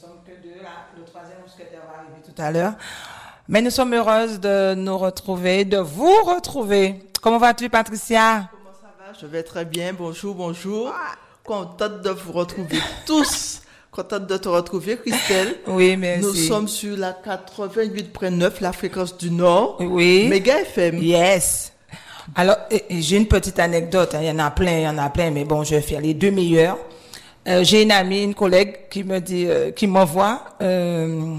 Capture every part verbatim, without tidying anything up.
sommes que deux là. Le troisième mousquetaire va arriver tout à l'heure. Mais nous sommes heureuses de nous retrouver, de vous retrouver. Comment vas-tu, Patricia? Comment ça va? Je vais très bien. Bonjour, bonjour. Contente de vous retrouver tous. Contente de te retrouver, Christelle. Oui, merci. Nous sommes sur la quatre-vingt-huit virgule neuf, la fréquence du Nord. Oui. Méga F M. Yes. Alors, j'ai une petite anecdote. Hein. Il y en a plein, il y en a plein, mais bon, je vais faire les deux meilleurs. Euh, j'ai une amie, une collègue qui me dit, euh, qui m'envoie euh,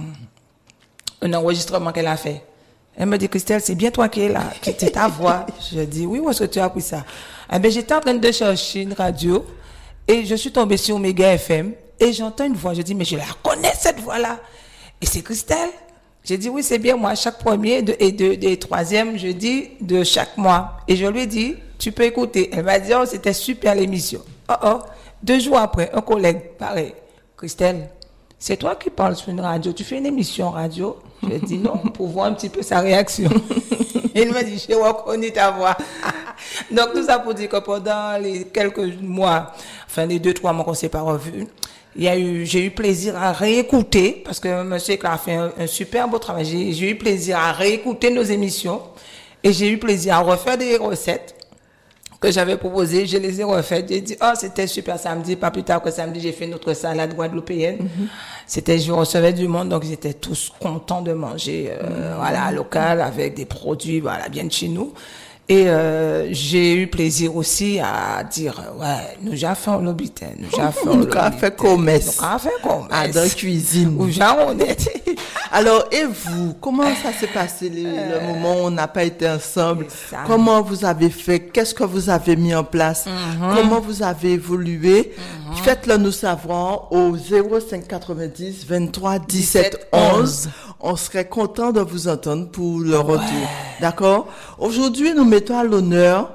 un enregistrement qu'elle a fait. Elle me dit, Christelle, c'est bien toi qui es là, qui c'est ta voix. Je dis, oui, où est-ce que tu as appris ça? Eh ben, j'étais en train de chercher une radio et je suis tombée sur Méga F M et j'entends une voix. Je dis, mais je la connais cette voix-là. Et c'est Christelle. J'ai dit, oui, c'est bien moi, chaque premier de, et de, de, troisième jeudi de chaque mois. Et je lui ai dit, tu peux écouter. Elle m'a dit, oh, c'était super l'émission. Oh, oh. Deux jours après, un collègue, pareil, Christelle, c'est toi qui parles sur une radio, tu fais une émission radio? Je lui ai dit non, pour voir un petit peu sa réaction. Il m'a dit, j'ai reconnu ta voix. Donc, tout ça pour dire que pendant les quelques mois, enfin les deux, trois mois qu'on ne s'est pas revus, il y a eu, j'ai eu plaisir à réécouter, parce que monsieur a fait un, un super beau travail. J'ai, j'ai eu plaisir à réécouter nos émissions et j'ai eu plaisir à refaire des recettes que j'avais proposées. Je les ai refaites. J'ai dit, oh, c'était super samedi. Pas plus tard que samedi, j'ai fait notre salade guadeloupéenne. Mm-hmm. C'était, je recevais du monde, donc ils étaient tous contents de manger, euh, mm-hmm. voilà, local, avec des produits, voilà, bien de chez nous. Et euh, j'ai eu plaisir aussi à dire, ouais, nous j'ai fait un lobitin, nous j'ai fait un lobitin. Nous avons fait commerce. Nous avons fait commerce. À la cuisine. Où j'ai honnête. Alors, et vous, comment ça s'est passé le, euh, le moment où on n'a pas été ensemble? Comment vous avez fait? Qu'est-ce que vous avez mis en place? Mm-hmm. Comment vous avez évolué? Mm-hmm. Faites-le nous savoir au zéro cinq quatre-vingt-dix vingt-trois dix-sept onze. On serait content de vous entendre pour le retour. Ouais. D'accord? Aujourd'hui, nous mettons à l'honneur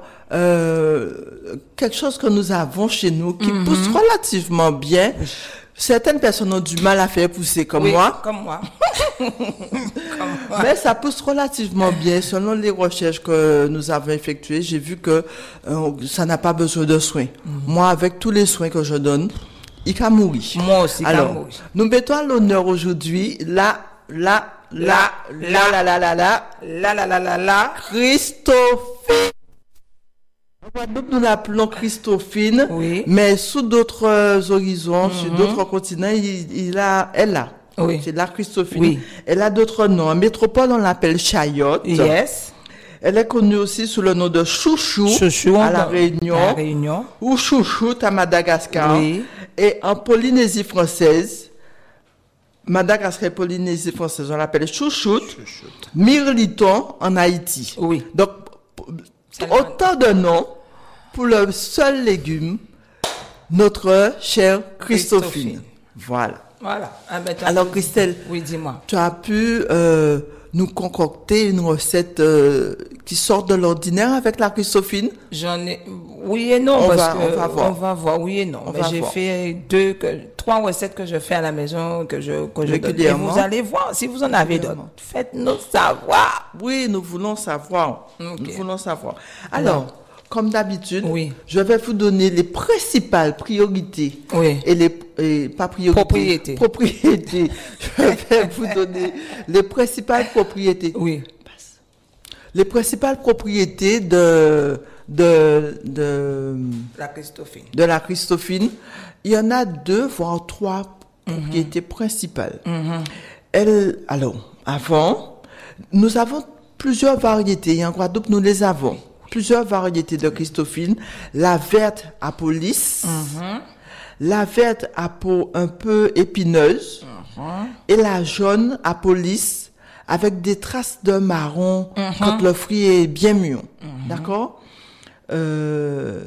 euh, quelque chose que nous avons chez nous qui mm-hmm. pousse relativement bien. Certaines personnes ont du mal à faire pousser comme oui, moi. Comme moi. comme moi. Mais ça pousse relativement bien. Selon les recherches que nous avons effectuées, j'ai vu que euh, ça n'a pas besoin de soins. Mm-hmm. Moi, avec tous les soins que je donne, il can mourir. Moi aussi, alors, can mourir. Nous mettons à l'honneur aujourd'hui la La, la, la, la, la, la, la, la, la, la, la, la, Christophine. Nous l'appelons Christophine, oui. Mais sous d'autres euh, horizons, mm-hmm. sur d'autres continents, il, il a, elle a. Oui. C'est la Christophine. Oui. Elle a d'autres noms. En métropole, on l'appelle Chayotte. Yes. Elle est connue aussi sous le nom de Chouchou, Chouchou à la Réunion, à la Réunion, ou Chouchou à Madagascar. Oui. Et en Polynésie française, Madagascar et Polynésie française, on l'appelle chouchoute, chouchoute. Mirliton en Haïti. Oui. Donc, autant de noms pour le seul légume, notre chère Christophine. Christophine. Voilà. Voilà. Ah ben, alors, Christelle, oui, dis-moi. Tu as pu euh, nous concocter une recette euh, qui sort de l'ordinaire avec la Christophine? J'en ai, oui et non, on parce va, que on va voir. On va voir, oui et non. On Mais j'ai voir. fait deux, que, trois recettes que je fais à la maison, que je, que je donne. Et vous allez voir, si vous en avez d'autres, faites-nous savoir. Oui, nous voulons savoir. Okay. Nous voulons savoir. Alors, non. Comme d'habitude, oui. je vais vous donner les principales priorités. Oui. Et les, et pas priorités. Propriétés. Propriétés. Je vais vous donner les principales propriétés. Oui. Les principales propriétés de, de, de, la Christophine. De la Christophine. Il y en a deux, voire trois mm-hmm. propriétés principales. Mm-hmm. Elle, alors, avant, nous avons plusieurs variétés. Et en Guadeloupe, nous les avons. Plusieurs variétés de Christophine. La verte à peau lisse, mm-hmm. la verte à peau un peu épineuse, mm-hmm. et la jaune à peau lisse avec des traces de marron mm-hmm. quand le fruit est bien mûr. Mm-hmm. D'accord? Euh,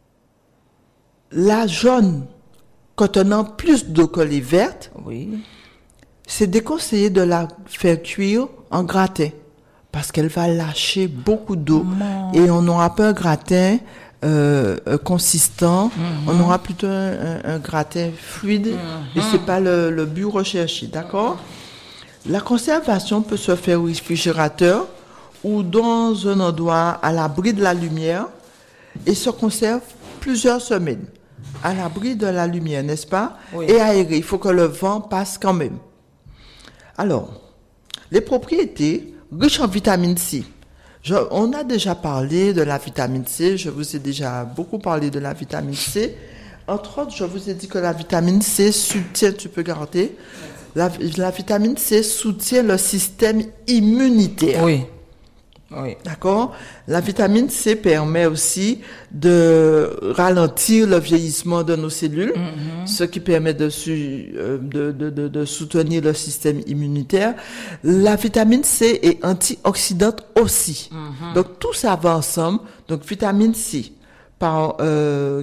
la jaune contenant plus d'eau que les vertes, oui. c'est déconseillé de la faire cuire en gratin. Parce qu'elle va lâcher beaucoup d'eau. Mmh. Et on n'aura pas un gratin euh, consistant, mmh. on aura plutôt un, un, un gratin fluide, mmh. et c'est pas le, le but recherché, d'accord? La conservation peut se faire au réfrigérateur ou dans un endroit à l'abri de la lumière et se conserve plusieurs semaines. à l'abri de la lumière, n'est-ce pas? Oui. Et aéré. Il faut que le vent passe quand même. Alors, les propriétés riches en vitamine C. Je, on a déjà parlé de la vitamine C. Je vous ai déjà beaucoup parlé de la vitamine C. Entre autres, je vous ai dit que la vitamine C soutient, tu peux garder, la, la vitamine C soutient le système immunitaire. Oui. Oui. D'accord? La vitamine C permet aussi de ralentir le vieillissement de nos cellules, mm-hmm. ce qui permet de, su, de, de, de, de soutenir le système immunitaire. La vitamine C est antioxydante aussi. Mm-hmm. Donc, tout ça va ensemble. Donc, vitamine C, par, euh,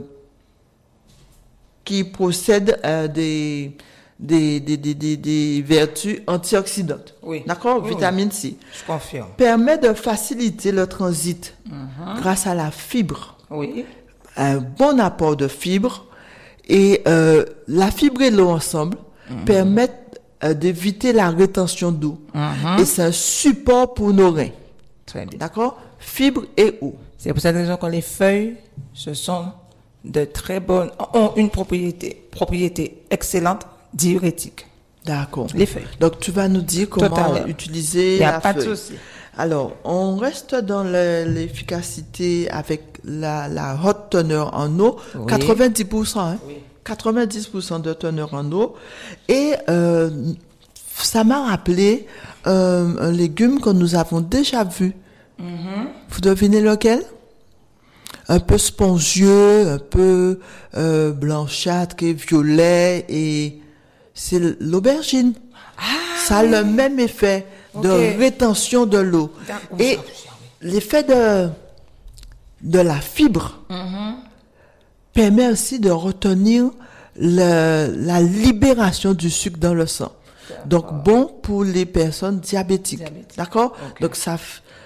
qui possède euh, des... Des, des, des, des, des vertus antioxydantes. Oui. D'accord? Oui, Vitamine oui. C. Je confirme. Permet de faciliter le transit mm-hmm. grâce à la fibre. Oui. Un bon apport de fibres. Et euh, la fibre et l'eau ensemble mm-hmm. permettent euh, d'éviter la rétention d'eau. Mm-hmm. Et c'est un support pour nos reins. Très bien. D'accord? Fibre et eau. C'est pour cette raison que les feuilles, ce sont de très bonnes, ont une propriété, propriété excellente, diurétique. D'accord. Les feuilles. Donc, tu vas nous dire comment utiliser la feuille. Il n'y a pas de souci. Alors, on reste dans le, l'efficacité avec la, la haute teneur en eau, oui. quatre-vingt-dix pour cent, hein? Oui. quatre-vingt-dix pour cent de teneur en eau. Et euh, ça m'a rappelé euh, un légume que nous avons déjà vu. Mm-hmm. Vous devinez lequel? Un peu spongieux, un peu euh, blanchâtre et violet, et c'est l'aubergine. Ah, ça a oui. le même effet de okay. rétention de l'eau. Et l'effet de, de la fibre mm-hmm. permet aussi de retenir le, la libération du sucre dans le sang. D'accord. Donc, bon pour les personnes diabétiques. Diabétique. D'accord? Okay. Donc, ça,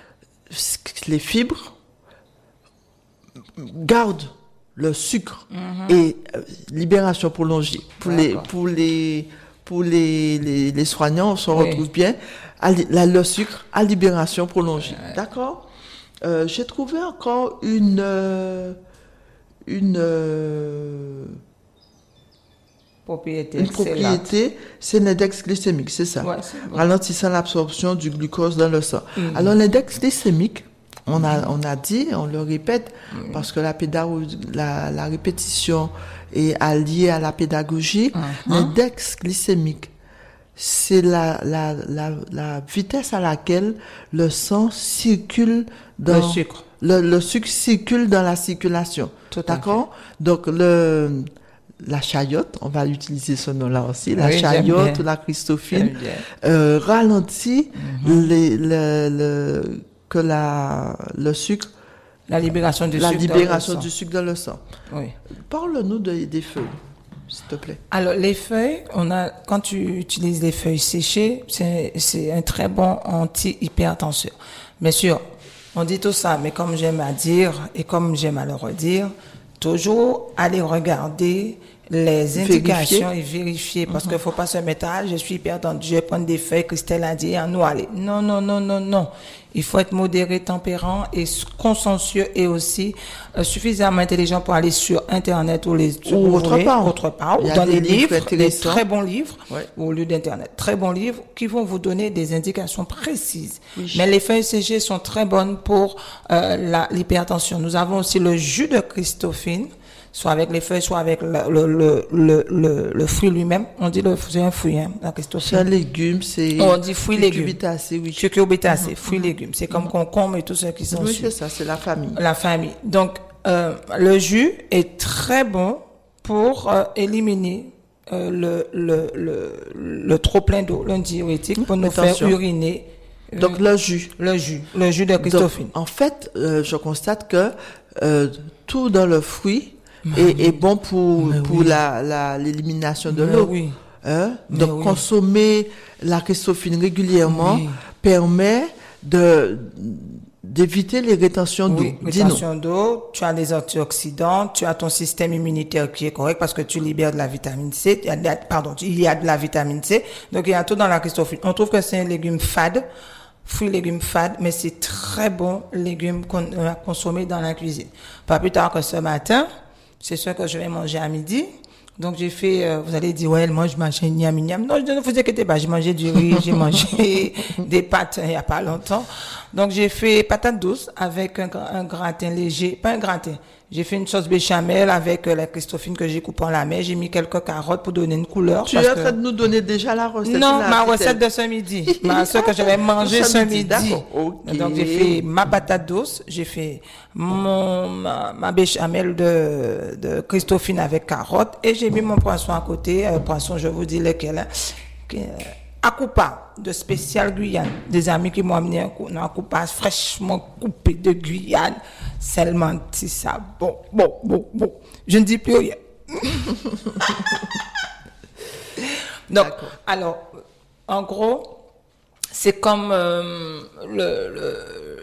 les fibres gardent le sucre mm-hmm. et euh, libération prolongée. Pour D'accord. les, pour les, pour les, les, les soignants, on se oui. retrouve bien à la, le sucre à libération prolongée. Ouais. D'accord? Euh, j'ai trouvé encore une, euh, une, euh, propriété, une propriété, c'est l'index glycémique, c'est ça. Ouais, c'est bon. Ralentissant l'absorption du glucose dans le sang. Mm-hmm. Alors, l'index glycémique, On a, on a dit, on le répète, mmh. parce que la, pédagogie, la, la répétition est alliée à la pédagogie. Mmh. L'index glycémique, c'est la, la, la, la vitesse à laquelle le sang circule dans... Le sucre. Le, le sucre circule dans la circulation. Tout D'accord? Donc, le... La chayote, on va utiliser ce nom-là aussi, la oui, chayote ou la Christophine, euh, ralentit mmh. les, le, le, que la, le sucre, la libération du, la sucre, libération dans du sucre dans le sang. Oui. Parle-nous de, des feuilles, s'il te plaît. Alors, les feuilles, on a, quand tu utilises les feuilles séchées, c'est, c'est un très bon anti-hypertension. Bien sûr, on dit tout ça, mais comme j'aime à dire, et comme j'aime à le redire, toujours aller regarder les indications vérifier. et vérifier, parce mm-hmm. qu'il ne faut pas se mettre à, je suis hypertendu, je vais prendre des feuilles, Christelle a dit, en nous aller. Non, non, non, non, non. Il faut être modéré, tempérant et consciencieux et aussi euh, suffisamment intelligent pour aller sur Internet ou les ou autre part, autre part ou dans les livres, livres des très bons livres, ouais. au lieu d'Internet. Très bons livres qui vont vous donner des indications précises. Oui. Mais les feuilles séchées sont très bonnes pour euh, la, l'hypertension. Nous avons aussi le jus de Christophine, soit avec les feuilles, soit avec le, le, le, le, le, le fruit lui-même. On dit le, c'est un fruit, hein, la Christophine. C'est un légume, c'est... On dit fruit légume. Cucurbitacées, oui. Cucurbitacées, mm-hmm. fruits légumes. C'est comme mm-hmm. concombre et tout ce qui s'ensuit. Oui, c'est ça, c'est la famille. La famille. Donc, euh, le jus est très bon pour euh, éliminer euh, le, le, le, le trop plein d'eau, le diurétique, pour nous Attention. faire uriner. Euh, Donc, le jus. Le jus. Le jus de Christophine. Donc, en fait, euh, je constate que euh, tout dans le fruit est, est bon pour, pour oui. la, la, l'élimination de Mais l'eau. Oui. Hein? Donc, oui. consommer la Christophine régulièrement oui. permet de, d'éviter les rétentions d'eau. Oui, rétention d'eau, tu as des antioxydants, tu as ton système immunitaire qui est correct parce que tu libères de la vitamine C, il y a de la, pardon, il y a de la vitamine C, donc il y a tout dans la Christophine. On trouve que c'est un légume fade, fruit légume fade, mais c'est très bon légume qu'on a consommé dans la cuisine. Pas plus tard que ce matin, C'est ce que je vais manger à midi. Donc, j'ai fait, euh, vous allez dire, ouais, elle mange, mange, niam, niam. Non, ne vous inquiétez pas, j'ai mangé du riz, j'ai mangé des pâtes il y a pas longtemps. Donc, j'ai fait patates douces avec un, un gratin léger, pas un gratin. J'ai fait une sauce béchamel avec euh, la Christophine que j'ai coupée en lamelles. J'ai mis quelques carottes pour donner une couleur. Tu es en train de nous donner déjà la recette? Non, ma recette de ce midi. Ma ce que je vais manger ce midi. Okay. Donc, j'ai fait ma patate douce. J'ai fait mon, ma, ma béchamel de, de Christophine avec carottes. Et j'ai mis mon poisson à côté. Euh, poisson, je vous dis lequel, hein. Euh, Akupa de spécial Guyane. Des amis qui m'ont amené un, un Akupa fraîchement coupé de Guyane. Seulement, si ça, bon, bon, bon, bon. Je ne dis plus rien. Donc, d'accord. Alors, en gros, c'est comme euh, le, le,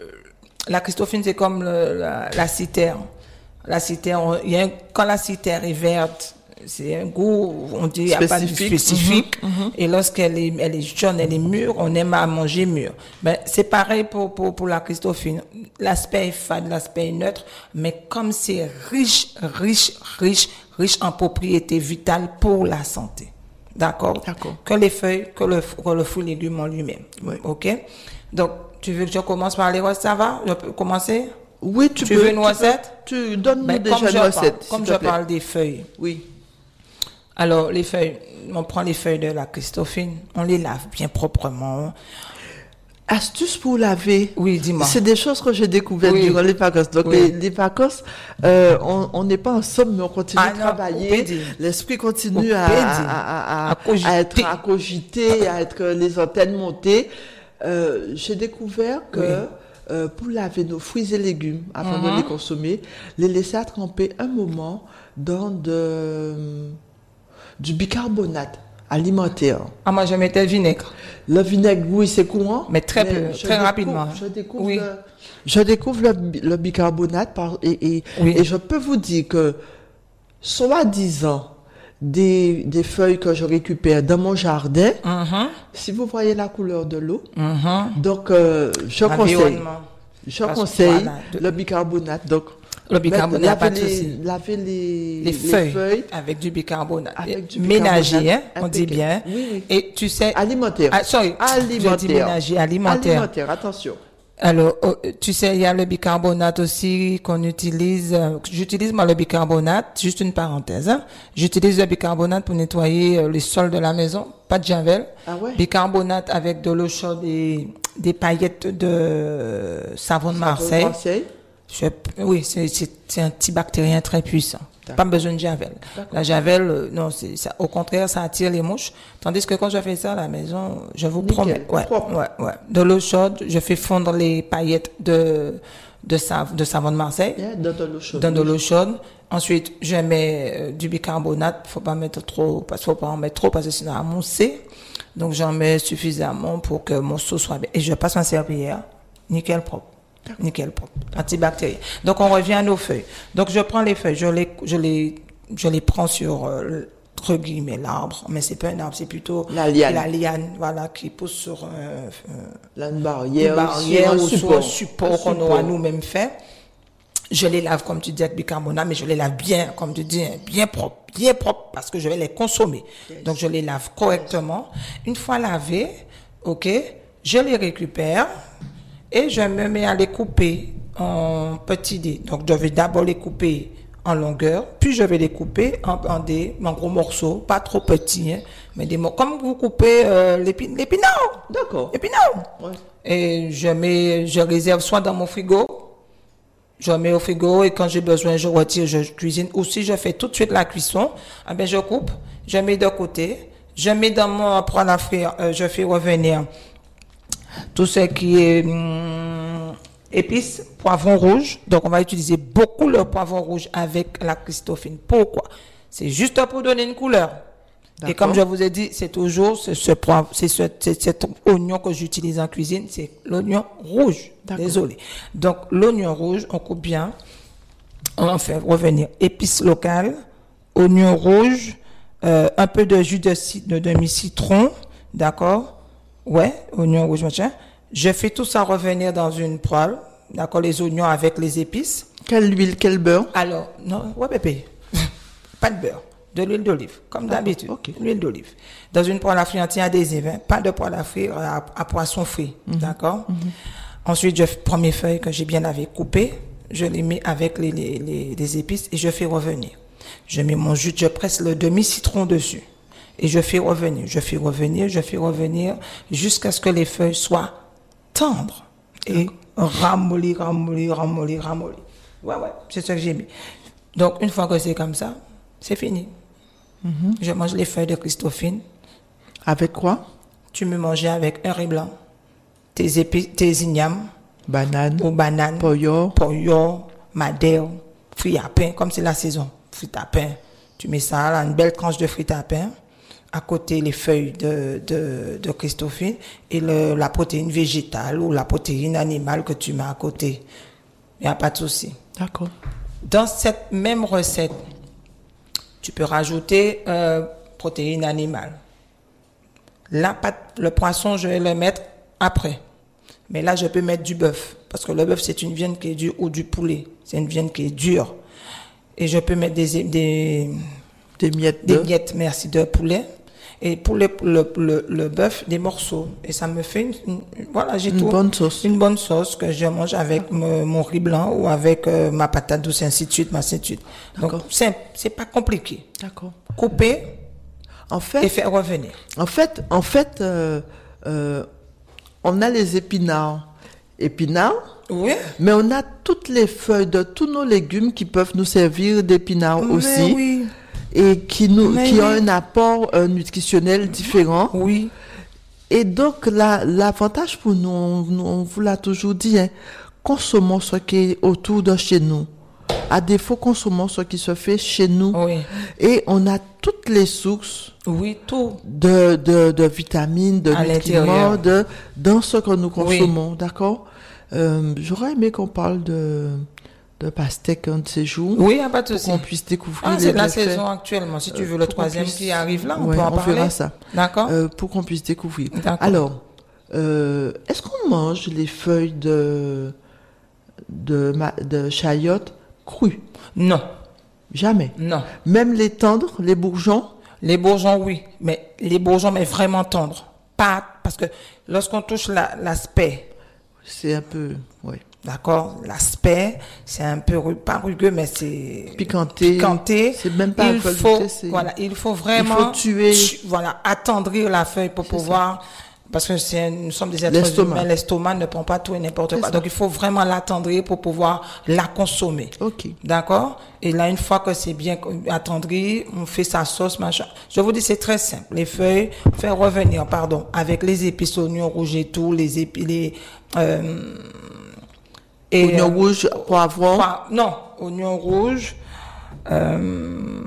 la Christophine, c'est comme le, la, la citerne. La citerne, il y a un, quand la citerne est verte, c'est un goût, on dit, il n'y a pas de spécifique. Mmh, mmh. Et lorsqu'elle est, elle est jaune, elle est mûre, on aime à manger mûr. Ben, c'est pareil pour, pour, pour la Christophine. L'aspect est fade, l'aspect est neutre, mais comme c'est riche, riche, riche, riche en propriétés vitales pour la santé. D'accord? D'accord. Que les feuilles, que le, que le fruit légume en lui-même. Oui. OK? Donc, tu veux que je commence par les recettes, ça va? Je peux commencer? Oui, tu, tu peux. veux une recette? Tu, tu donnes-nous ben, déjà une recette. Parle, comme je parle des feuilles. Oui. Alors, les feuilles, on prend les feuilles de la Christophine, on les lave bien proprement. Astuce pour laver. Oui, dis-moi. C'est des choses que j'ai découvertes oui. durant les vacances. Donc, oui. les, les vacances, euh, on n'est pas ensemble, mais on continue ah, de travailler. L'esprit continue à, à, à, à, à, à être à cogiter, à être les antennes montées. Euh, j'ai découvert que oui. euh, pour laver nos fruits et légumes, avant mm-hmm. de les consommer, les laisser à tremper un moment dans de... du bicarbonate alimentaire. Ah, moi, je mettais le vinaigre. Le vinaigre, oui, c'est courant. Mais très mais peu, très découvre, rapidement. Je découvre, oui. le, je découvre le, le bicarbonate par, et, et, oui. et je peux vous dire que, soi-disant, des, des feuilles que je récupère dans mon jardin, mm-hmm. si vous voyez la couleur de l'eau, mm-hmm. donc, euh, je conseille, je Parce conseille voilà, de... le bicarbonate. Donc, le bicarbonate, pas de souci. Laver les, les, les feuilles, feuilles avec du bicarbonate. Avec du ménager, hein, on dit bien. Oui, oui. Et tu sais. Alimentaire. Ah, sorry. Alimentaire. Je dis ménager, alimentaire. Alimentaire, attention. Alors, oh, tu sais, il y a le bicarbonate aussi qu'on utilise. Euh, j'utilise moi le bicarbonate, juste une parenthèse. Hein. J'utilise le bicarbonate pour nettoyer euh, les sols de la maison, pas de javel. Ah ouais. Bicarbonate avec de l'eau chaude et des paillettes de savon de Marseille. Savon de Marseille. Je, oui, c'est, c'est, c'est un antibactérien très puissant. D'accord. Pas besoin de javel. D'accord. La javel, euh, non, c'est ça. Au contraire, ça attire les mouches. Tandis que quand je fais ça à la maison, je vous Nickel. promets, ouais, Propre. ouais, ouais, de l'eau chaude, je fais fondre les paillettes de de, sav, de savon de Marseille. Yeah, dans de l'eau chaude. Dans de l'eau chaude. Ensuite, je mets euh, du bicarbonate. Faut pas mettre trop, parce faut pas en mettre trop parce que sinon, à mousser. Donc, j'en mets suffisamment pour que mon sauce soit bien. Et je passe en serpillière. Nickel propre. Nickel propre. Antibactérien. Donc, on revient à nos feuilles. Donc, je prends les feuilles, je les, je les, je les prends sur, euh, entre guillemets, l'arbre. Mais c'est pas un arbre, c'est plutôt la liane. La liane, voilà, qui pousse sur, euh, euh, une barrière. Une barrière ou sur un support qu'on aura nous-mêmes fait. Je les lave, comme tu dis, avec bicarbonate, mais je les lave bien, comme tu dis, bien propre, bien propre, parce que je vais les consommer. Yes. Donc, je les lave correctement. Une fois lavés, ok, je les récupère. Et je me mets à les couper en petits dés. Donc, je vais d'abord les couper en longueur, puis je vais les couper en, en des en gros morceaux, pas trop petits, hein, mais des morceaux comme vous coupez euh, l'épi, l'épinard. D'accord. L'épinard. Ouais. Et je mets, je réserve soit dans mon frigo, je mets au frigo et quand j'ai besoin, je retire, je cuisine. Ou si je fais tout de suite la cuisson, eh ben je coupe, je mets de côté, je mets dans mon poêle à frire, euh, je fais revenir tout ce qui est hum, épices, poivron rouge. Donc, on va utiliser beaucoup le poivron rouge avec la Christophine. Pourquoi? C'est juste pour donner une couleur. D'accord. Et comme je vous ai dit, c'est toujours ce, ce poivre, c'est, ce, c'est cet oignon que j'utilise en cuisine, c'est l'oignon rouge. D'accord. Désolé. Donc, l'oignon rouge, on coupe bien. On en fait revenir épices locales, oignon rouge, euh, un peu de jus de, de demi-citron, d'accord? Ouais, oignons rouges, machin. Je fais tout ça revenir dans une poêle. D'accord, les oignons avec les épices. Quelle huile, quel beurre? Alors, non, ouais, bébé. pas de beurre, de l'huile d'olive, comme D'accord. d'habitude, Ok. l'huile d'olive. Dans une poêle à frire anti-adhésive, hein, pas de poêle à frire à, à poisson frit, Mhm. d'accord? Ensuite, je prends mes feuilles que j'ai bien lavé, coupées, je les mets avec les, les, les, les épices et je fais revenir. Je mets mon jus, je presse le demi-citron dessus et je fais revenir, je fais revenir, je fais revenir jusqu'à ce que les feuilles soient tendres et ramollir, ramollir, ramollir, ramollir. Ouais, ouais, c'est ce que j'ai mis. Donc, une fois que c'est comme ça, c'est fini. Mm-hmm. Je mange les feuilles de Christophine. Avec quoi? Tu me manges avec un riz blanc, tes épices, tes ignames, Banane. ou bananes, Poyo. poyo, madère, frites à pain, comme c'est la saison, frites à pain. Tu mets ça là, une belle tranche de frites à pain. À côté, les feuilles de, de, de Christophine et le, la protéine végétale ou la protéine animale que tu mets à côté. Il n'y a pas de souci. D'accord. Dans cette même recette, tu peux rajouter euh, protéine animale. La pâte, le poisson, je vais le mettre après. Mais là, je peux mettre du bœuf. Parce que le bœuf, c'est une viande qui est dure, ou du poulet. C'est une viande qui est dure. Et je peux mettre des, des, des miettes des de... miettes, merci, de poulet. Et pour le, le, le, le bœuf, des morceaux. Et ça me fait une, une voilà, j'ai Une tout. bonne sauce. Une bonne sauce que je mange avec me, mon riz blanc ou avec euh, ma patate douce, ainsi de suite, ainsi de suite. Donc, c'est, c'est pas compliqué. D'accord. Couper En fait, et faire revenir. En fait, en fait, euh, euh, on a les épinards. Épinards. Oui. Mais on a toutes les feuilles de tous nos légumes qui peuvent nous servir d'épinards Mais aussi. oui. Et qui nous, Mais qui oui. ont un apport euh, nutritionnel différent. Oui. Et donc, la, l'avantage pour nous, on, on vous l'a toujours dit, hein, consommons ce qui est autour de chez nous. À défaut, consommons ce qui se fait chez nous. Oui. Et on a toutes les sources Oui, tout. de, de, de vitamines, de À nutriments, l'intérieur. de, dans ce que nous Oui. consommons. D'accord? Euh, j'aurais aimé qu'on parle de, de pastèque un de ces jours. Oui, il n'y a pas de pour souci. qu'on puisse découvrir Ah, les c'est la bienfaits. saison actuellement. Si tu veux le pour qu'on troisième puisse- qui arrive là, on Ouais, peut en on parler. verra ça. D'accord. Euh, pour qu'on puisse découvrir. D'accord. Alors, euh, est-ce qu'on mange les feuilles de, de, ma- de chayotte crues? Non, Jamais. non. Même les tendres, les bourgeons? Les bourgeons, oui. Mais les bourgeons, mais vraiment tendres. Pas, parce que lorsqu'on touche la, l'aspect, C'est un peu, ouais. d'accord, l'aspect, c'est un peu, ru- pas rugueux, mais c'est Piquanté. piquanté. C'est même pas il velouté, faut, c'est- voilà, il faut vraiment, Il faut tuer. tu- voilà, attendrir la feuille pour pouvoir, parce que c'est, nous sommes des êtres L'estomac. humains, l'estomac ne prend pas tout et n'importe C'est quoi. ça. Donc il faut vraiment l'attendrir pour pouvoir la consommer. Ok. D'accord? Et là, une fois que c'est bien attendri, on fait sa sauce, machin. Je vous dis, c'est très simple. Les feuilles, faire revenir, pardon, avec les épices, oignons rouges et tout, les épices, les, euh, et, Oignon euh, rouge, poivron. Poi- non, oignons rouges, euh,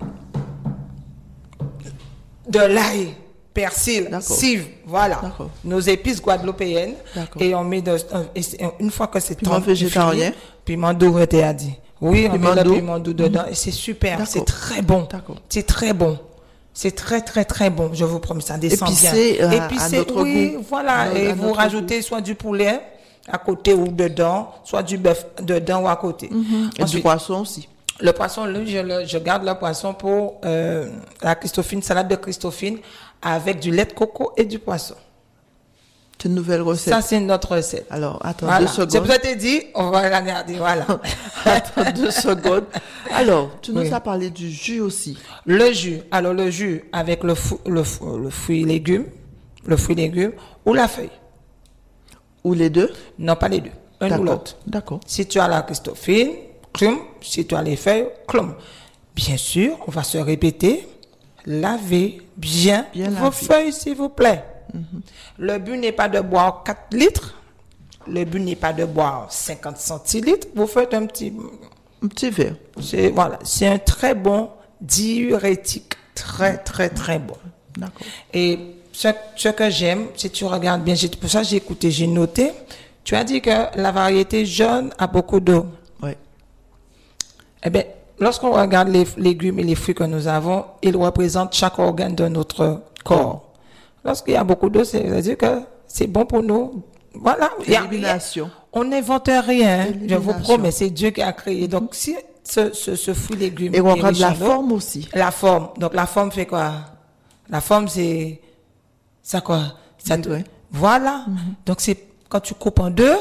de l'ail, persil, D'accord. cive, voilà. D'accord. Nos épices guadeloupéennes. D'accord. Et on met de, et c'est- une fois que c'est Piment tendu, végétarien. fini, piment doux, tu as dit. Oui, on Piment met le doux. piment doux dedans et c'est super, D'accord. c'est très bon. D'accord. C'est très bon. C'est très, très, très bon. Je vous promets, ça descend Épicé, bien. euh, à notre oui, goût. voilà. À- et à vous notre rajoutez soit du poulet à côté ou dedans, soit du bœuf dedans ou à côté. Et du Ensuite, poisson aussi. le poisson, lui, je, le- je garde le poisson pour euh, la Christophine, salade de Christophine, avec du lait de coco et du poisson. C'est une nouvelle recette. Ça, c'est notre recette. Alors, attends Voilà. deux C'est pour secondes. ça que je t'ai dit, on va la garder, voilà. Attends deux secondes. Alors, tu nous Oui. as parlé du jus aussi. Le jus, alors le jus avec le, fou, le, fou- le fruit légume, le fruit légume ou la feuille. Ou les deux? Non, pas les deux. Un ou D'accord. l'autre. D'accord. Si tu as la Christophine, clum. Si tu as les feuilles, clum. Bien sûr, on va se répéter. Lavez bien, Bien vos laver. feuilles, s'il vous plaît. Le but n'est pas de boire quatre litres. Le but n'est pas de boire cinquante centilitres. Vous faites un petit... Un petit verre. C'est, voilà, c'est un très bon diurétique. Très, très, très bon. D'accord. Et ce, ce que j'aime, si tu regardes bien, j'ai- pour ça j'ai écouté, j'ai noté, tu as dit que la variété jaune a beaucoup d'eau. Ouais. Eh bien, lorsqu'on regarde les légumes et les fruits que nous avons, ils représentent chaque organe de notre corps. Lorsqu'il y a beaucoup d'eau, c'est- ça veut dire que c'est bon pour nous. Voilà. Il y a- Élimination. on n'invente rien, hein. Je vous Élimination. promets, c'est Dieu qui a créé. Donc, si ce, ce, ce fruit légume. Et on regarde la riche en eau. forme aussi. La forme. Donc, la forme fait quoi? La forme, c'est, ça quoi? Ça Oui, te- oui. Voilà. Mm-hmm. Donc, c'est quand tu coupes en deux,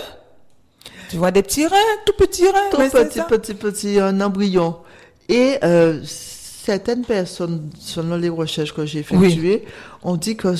tu vois des petits reins, tout petits reins. Tout mais c'est petit, ça. petit, petit, un embryon. Et euh, certaines personnes, selon les recherches que j'ai effectuées, ont dit que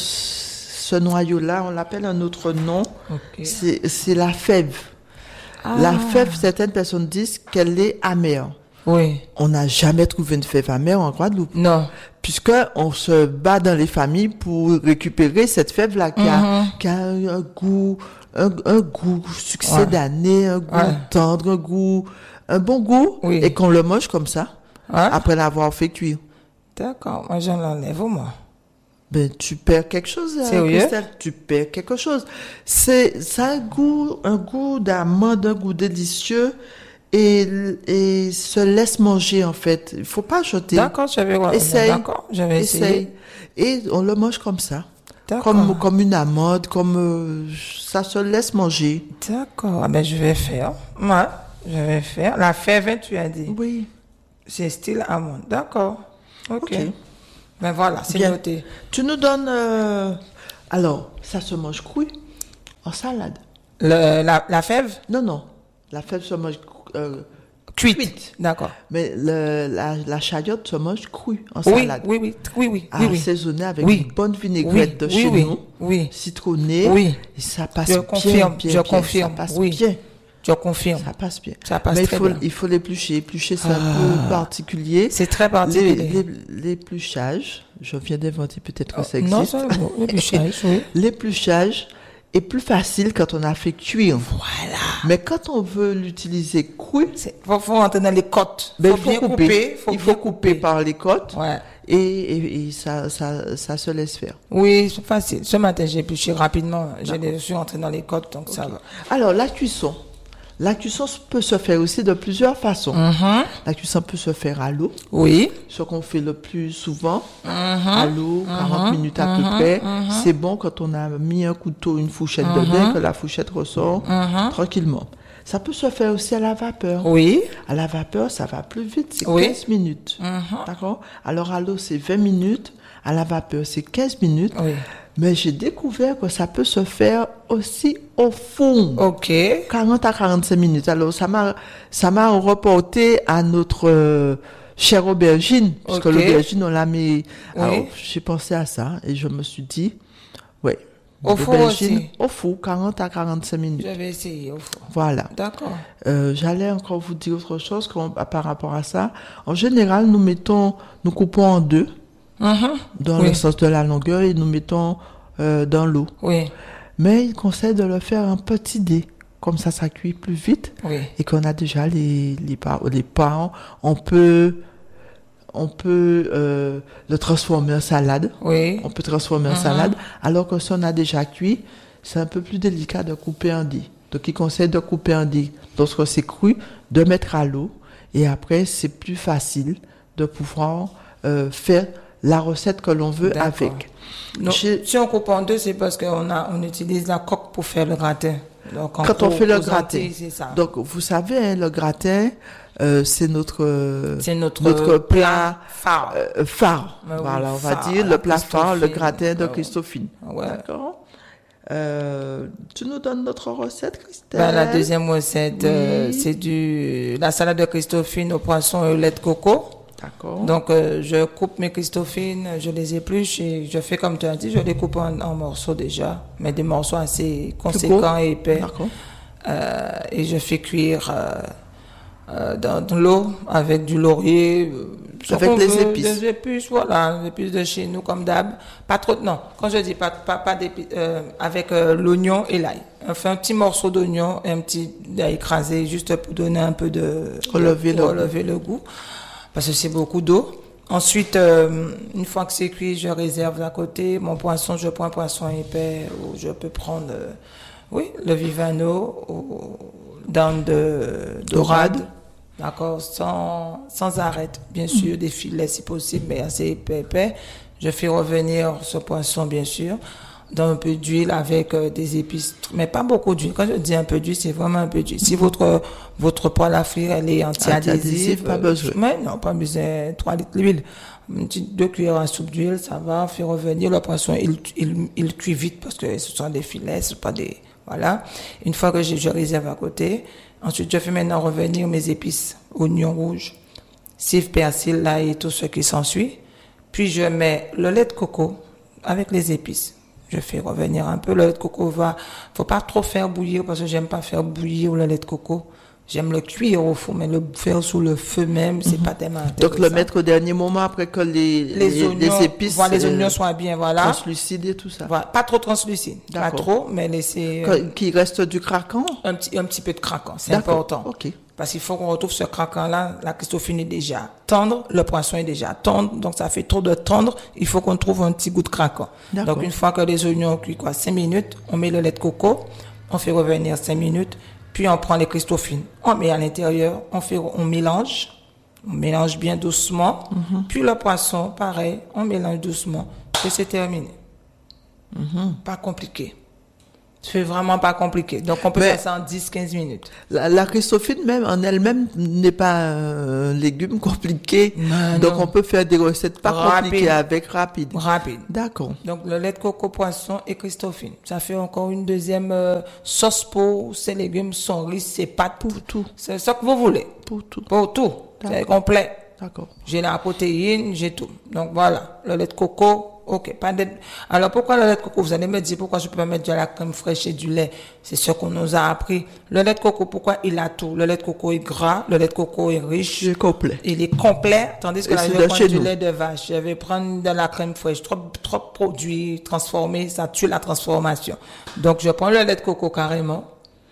ce noyau-là, on l'appelle un autre nom, Ok. c'est, c'est la fève. Ah. La fève, certaines personnes disent qu'elle est amère. Oui. On n'a jamais trouvé une fève amère en Guadeloupe. Non. Puisque on se bat dans les familles pour récupérer cette fève-là qui, a, Mhm. qui a un, un goût, un, un goût succédané, un goût Ouais. tendre, un goût, un bon goût, Oui. et qu'on le mange comme ça, Ouais. après l'avoir fait cuire. D'accord. Moi, j'en enlève au moins. Ben, tu perds quelque chose, hein, Sérieux? Christelle. Tu perds quelque chose. C'est, ça a un goût, un goût d'amande, un goût délicieux, et, et se laisse manger, en fait. Il faut pas jeter. D'accord, j'avais, ouais, Essaye. d'accord, j'avais Essaye. essayé. Et on le mange comme ça. D'accord. Comme, comme une amande, comme, euh, ça se laisse manger. D'accord. Ah ben, je vais faire. Ouais. Je vais faire. La fève, hein, tu as dit. Oui. C'est style amande. D'accord. Ok. Ok. Ben voilà, c'est Bien. noté. Tu nous donnes, euh, alors, ça se mange cru, en salade. Le, la, la fève? Non, non. La fève se mange, euh, Cuite. Cuite. D'accord. mais le, la, la chayotte se mange crue, en Oui, salade. oui, oui, oui, oui, oui, oui. Assaisonnée avec Oui. une bonne vinaigrette de Oui, chez oui, nous. oui. Citronnée. Oui. Et ça passe Je bien, confirme, bien, je bien. confirme, Ça passe oui. bien. Je confirme. Ça passe bien. Ça passe Mais il très faut, bien. il faut l'éplucher. Éplucher, c'est un peu particulier. C'est très Les- particulier. les- L'épluchage, je viens d'inventer peut-être que ça Oh, non, existe. ça, bon, l'épluchage, oui. L'épluchage est plus facile quand on a fait cuire. Voilà. Mais quand on veut l'utiliser cru, Il faut, faut rentrer dans les côtes. ben, faut il faut bien couper. couper. Faut il bien faut couper par les côtes Ouais. et, et, et ça, ça, ça se laisse faire. Oui, c'est facile. Ce matin, j'ai épluché rapidement. Je l'ai- je suis entré dans les côtes, donc ça va. Alors, la cuisson. La cuisson peut se faire aussi de plusieurs façons. Mhm. La cuisson peut se faire à l'eau, Oui. ce qu'on fait le plus souvent, Mhm. à l'eau, quarante minutes à peu près. C'est bon quand on a mis un couteau, une fourchette dedans, que la fourchette ressort tranquillement. Ça peut se faire aussi à la vapeur. Oui. À la vapeur, ça va plus vite, c'est Oui. quinze minutes. Mhm. D'accord? Alors à l'eau, c'est vingt minutes. À la vapeur, c'est quinze minutes. Oui. Mais j'ai découvert que ça peut se faire aussi au four. Ok. quarante à quarante-cinq minutes. Alors, ça m'a, ça m'a reporté à notre euh, chère aubergine, puisque Ok. l'aubergine, on l'a mis. Oui. Alors, j'ai pensé à ça et je me suis dit, ouais. Au four l'aubergine, aussi. Au four, quarante à quarante-cinq minutes. Je vais essayer au fond. Voilà. D'accord. Euh, j'allais encore vous dire autre chose qu'on- par rapport à ça. En général, nous mettons, nous coupons en deux, Mhm. dans Oui. le sens de la longueur, et nous mettons euh, dans l'eau. Oui. Mais il conseille de le faire en petit dé. Comme ça, ça cuit plus vite. Oui. Et qu'on a déjà les, les, par- les parents, on peut, on peut euh, le transformer en salade. Oui. On peut transformer en salade. Alors que si on a déjà cuit, c'est un peu plus délicat de couper en dés. Donc, il conseille de couper en dés lorsque c'est cru, de mettre à l'eau. Et après, c'est plus facile de pouvoir euh, faire la recette que l'on veut D'accord. avec. Donc, J'ai- si on coupe en deux, c'est parce qu'on a, on utilise la coque pour faire le gratin. Donc, en Quand on gros, fait le aux gratin. Antilles, c'est ça. Donc, vous savez, hein, le gratin, euh, c'est notre, euh, C'est notre, notre plat phare. euh, phare. Ah oui, Voilà, on va phare, dire la le plat phare, le Christophine. gratin de Ah ouais. Christophine. Ouais. D'accord. Euh, tu nous donnes notre recette, Christelle? Ben, la deuxième recette, euh, Oui. c'est du, la salade de Christophine au poisson et au lait de coco. D'accord. Donc, euh, je coupe mes Christophines, je les épluche et je fais comme tu as dit, je les coupe en, en morceaux déjà, mais des morceaux assez conséquents et épais. D'accord. Euh, et je fais cuire euh, euh, dans de l'eau avec du laurier. euh, ce Avec qu'on les veut, épices. Les épices, voilà, les épices de chez nous comme d'hab. Pas trop, non. Quand je dis pas, pas, pas d'épices, euh, avec euh, l'oignon et l'ail. Enfin, un petit morceau d'oignon et un petit d'ail écrasé juste pour donner un peu de Relever de- le relever le goût. Parce que c'est beaucoup d'eau. Ensuite, euh, une fois que c'est cuit, je réserve à côté. Mon poisson, je prends un poisson épais ou je peux prendre, euh, oui, le Vivano ou dame de dorade. D'accord, sans, sans arête, bien sûr, des filets si possible, mais assez épais, épais. Je fais revenir ce poisson, bien sûr. dans un peu d'huile avec euh, des épices, mais pas beaucoup d'huile. Quand je dis un peu d'huile, c'est vraiment un peu d'huile. Si votre votre poêle à frire, elle est anti-adhésive, pas besoin. Mais non, pas besoin. trois litres d'huile. Une petite deux cuillères à soupe d'huile, ça va faire revenir le poisson. Il, il, il cuit vite parce que ce sont des filets, ce sont pas des, voilà. Une fois que je, je réserve à côté, ensuite je fais maintenant revenir mes épices, oignons rouges, cive, persil, là et tout ce qui s'ensuit. Puis je mets le lait de coco avec les épices. Je fais revenir un peu. Le lait de coco va, faut pas trop faire bouillir parce que j'aime pas faire bouillir le lait de coco. J'aime le cuire au four, mais le faire sous le feu même, c'est mm-hmm. pas tellement intéressant. Donc le mettre au dernier moment après que les, les, les, oignons, les épices, voilà, les oignons soient bien, voilà. Translucides et tout ça. Voilà. Pas trop translucide. Pas trop, mais laisser. Euh, Qu'il reste du craquant? Un petit, un petit peu de craquant. C'est important. Ok. Parce qu'il faut qu'on retrouve ce craquant-là. La Christophine est déjà tendre, le poisson est déjà tendre, donc ça fait trop de tendre. Il faut qu'on trouve un petit goût de craquant. Donc une fois que les oignons cuits, quoi, cinq minutes, on met le lait de coco, on fait revenir cinq minutes, puis on prend les Christophines, on met à l'intérieur, on fait, on mélange, on mélange bien doucement, mm-hmm. puis le poisson, pareil, on mélange doucement, et c'est terminé. Mm-hmm. Pas compliqué. C'est vraiment pas compliqué. Donc, on peut Mais faire ça en dix à quinze minutes. La, la Christophine même, en elle-même, n'est pas un légume compliqué. Non, Donc, non. on peut faire des recettes pas rapide. compliquées avec rapide. Rapide. D'accord. Donc, le lait de coco, poisson et Christophine. Ça fait encore une deuxième euh, sauce pour ces légumes, son riz, ses pâtes. Pour tout. C'est ça que vous voulez. Pour tout. Pour tout. D'accord. C'est complet. D'accord. J'ai la protéine, j'ai tout. Donc, voilà. Le lait de coco. Ok, pas de... Alors pourquoi le lait de coco? Vous allez me dire pourquoi je peux pas mettre de la crème fraîche et du lait. C'est ce qu'on nous a appris. Le lait de coco, pourquoi il a tout? Le lait de coco est gras, le lait de coco est riche. Il est complet. Il est complet, tandis que là, je vais prendre du lait de vache. Je vais prendre de la crème fraîche. Trop, trop produits transformés, ça tue la transformation. Donc, je prends le lait de coco carrément.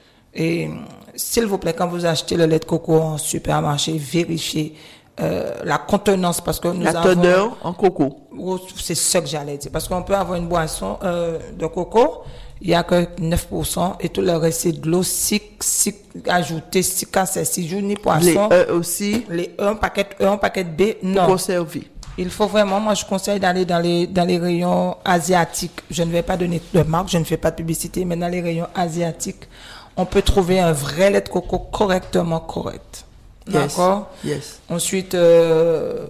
Et, s'il vous plaît, quand vous achetez le lait de coco en supermarché, vérifiez Euh, la contenance, parce que nous la avons... La teneur en coco. C'est ça que j'allais dire. Parce qu'on peut avoir une boisson euh, de coco, il y a que neuf pour cent et tout le reste, c'est de l'eau si, si ajoutée, si cassée, si joue ni poisson. Les E aussi. Les E, un paquet E, un paquet B, non. Pour conserver. Il faut vraiment, moi je conseille d'aller dans les, dans les rayons asiatiques. Je ne vais pas donner de marque, je ne fais pas de publicité, mais dans les rayons asiatiques, on peut trouver un vrai lait de coco correctement correct. D'accord. Yes. yes. Ensuite, euh,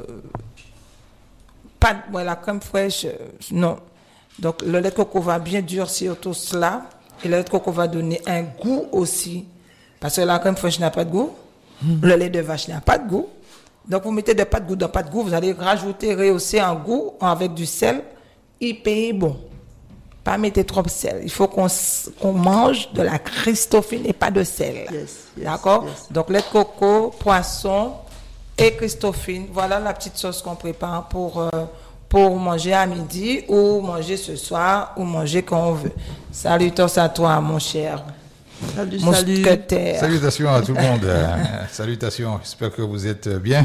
pas de, ouais, la crème fraîche, euh, non. Donc, le lait de coco va bien durcir tout cela. Et le lait de coco va donner un goût aussi. Parce que la crème fraîche n'a pas de goût. Mm. Le lait de vache n'a pas de goût. Donc, vous mettez de pas de goût dans pas de goût. Vous allez rajouter, rehausser un goût avec du sel. Hyper bon. Pas mettre trop de sel. Il faut qu'on, qu'on mange de la Christophine et pas de sel. Yes, yes, D'accord? Yes. Donc, lait de coco, poisson et Christophine. Voilà la petite sauce qu'on prépare pour, euh, pour manger à midi ou manger ce soir ou manger quand on veut. Salutations à toi, mon cher. Salut, mousquetaire. Salut. Salutations à tout le monde. Salutations. J'espère que vous êtes bien.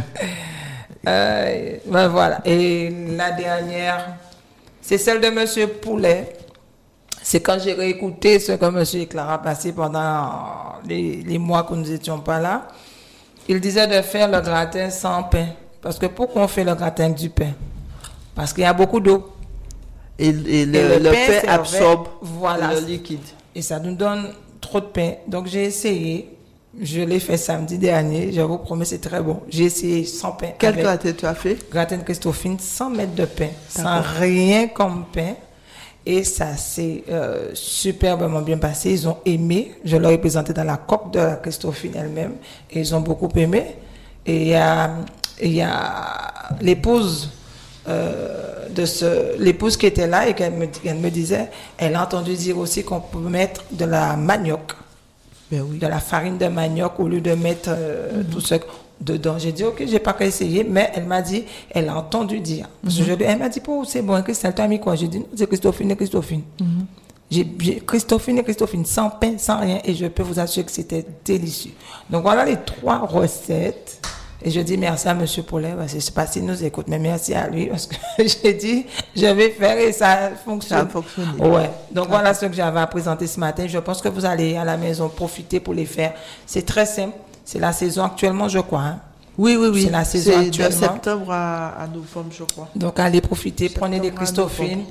Euh, ben voilà. Et la dernière, c'est celle de Monsieur Poulet. C'est quand j'ai réécouté ce que M. Éclair a passé pendant les, les mois que nous n'étions pas là. Il disait de faire le gratin sans pain. Parce que pourquoi on fait le gratin avec du pain? Parce qu'il y a beaucoup d'eau. Et, et le, et le, le pain, pain absorbe voilà, le liquide. Et ça nous donne trop de pain. Donc j'ai essayé. Je l'ai fait samedi dernier. Je vous promets, c'est très bon. J'ai essayé sans pain. Quel gratin tu as fait? Gratin de Christophine sans mettre de pain. D'accord. Sans rien comme pain. Et ça s'est euh, superbement bien passé. Ils ont aimé. Je leur ai présenté dans la coque de la Christophine elle-même. Et ils ont beaucoup aimé. Et il y a, y a l'épouse euh, de ce, l'épouse qui était là et qu'elle me, elle me disait, elle a entendu dire aussi qu'on peut mettre de la manioc. Ben oui. De la farine de manioc au lieu de mettre euh, mm-hmm. tout ce dedans. J'ai dit, ok, j'ai pas qu'à essayer, mais elle m'a dit, elle a entendu dire. Parce que je, elle m'a dit, oh, c'est bon, Christelle, tu as mis quoi? J'ai dit, non, c'est Christophine et Christophine. Mm-hmm. J'ai, j'ai Christophine et Christophine, sans pain, sans rien, et je peux vous assurer que c'était délicieux. Donc voilà les trois recettes. Et je dis merci à M. Poulet, parce que je ne sais pas s'il nous écoute, mais merci à lui, parce que j'ai dit, je vais faire et ça fonctionne. Ça a fonctionné. Ouais. Donc voilà ce que j'avais à présenter ce matin. Je pense que vous allez à la maison profiter pour les faire. C'est très simple. C'est la saison actuellement, je crois. Hein. Oui, oui, oui. C'est la saison c'est actuellement. de septembre à, à novembre, je crois. Donc allez profiter, septembre prenez des Christophines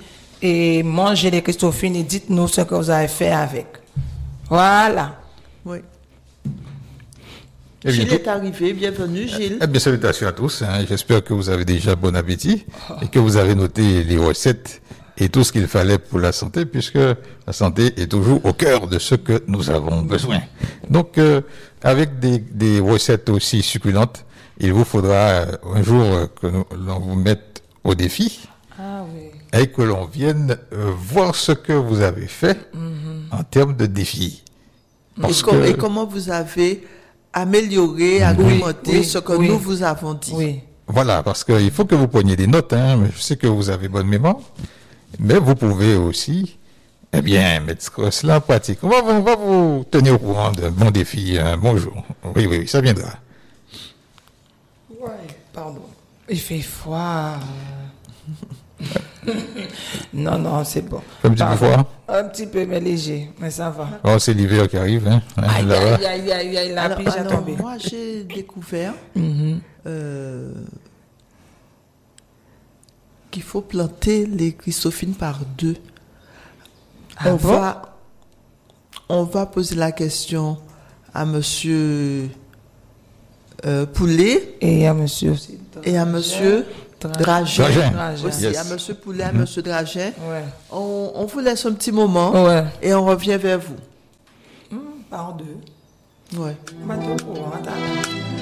et mangez les Christophines et dites-nous ce que vous avez fait avec. Voilà. Oui. Eh bien, Gilles tout- est arrivé, bienvenue Gilles. Eh bien, salutations à tous. hein. J'espère que vous avez déjà bon appétit et que vous avez noté les recettes et tout ce qu'il fallait pour la santé, puisque la santé est toujours au cœur de ce que nous avons besoin. Donc, euh, avec des, des recettes aussi succulentes, il vous faudra euh, un jour euh, que nous- l'on vous mette au défi Ah oui. et que l'on vienne euh, voir ce que vous avez fait en termes de défi. Et, Parce com- que- et comment vous avez amélioré, agrémenté oui, ce que oui. nous vous avons dit. Oui. Voilà, parce qu'il faut que vous preniez des notes. Hein. Je sais que vous avez bonne mémoire, mais vous pouvez aussi, eh bien, mettre cela en pratique. On va, on va vous tenir au courant d'un bon défi, un bon jour. Oui, oui, oui, ça viendra. Ouais, pardon. Il fait froid. non, non, c'est bon. Un petit peu Pardon. froid. Un petit peu, mais léger, mais ça va. Oh, c'est l'hiver qui arrive. Hein. Hein, Aïe, là-bas. aïe, aïe, aïe, aïe, la Alors, pige a alors, tombé. moi, j'ai découvert euh, qu'il faut planter les Christophines par deux. Ah on, bon? va, on va poser la question à monsieur euh, Poulet Et à monsieur aussi. et à monsieur Dragin. Dragin. Dragin. Aussi, Yes. à monsieur Poulet, à monsieur Dragin. Ouais. On, on vous laisse un petit moment Ouais. et on revient vers vous. Par deux. Ouais. Pas trop courant, attends.